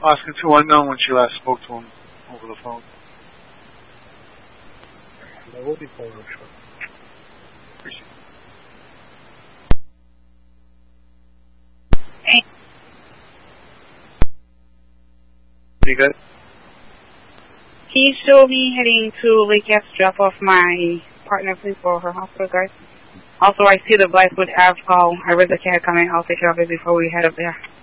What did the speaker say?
Oscar 2 unknown when she last spoke to him over the phone. That will be phone short. Appreciate it. Hey. Pretty good. Can you show me heading to Lake F to drop off my partner, please, for her hospital guard? Also, I see the Blythewood Ave call. I read the cat coming. I'll take care of it before we head up there.